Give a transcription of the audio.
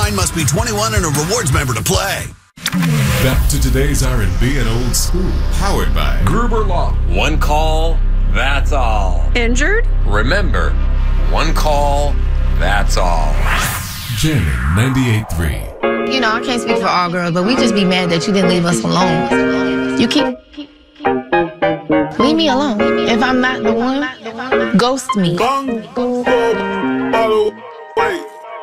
online, must be 21 and a rewards member to play. Back to today's R&B and old school. Powered by Gruber Law. One call, that's all. Injured? Remember, one call, that's all. Jamming 98.3. You know, I can't speak for all girls, but we just be mad that you didn't leave us alone. You keep... Leave me alone. If I'm not the one, ghost me. Bang, boom, wait.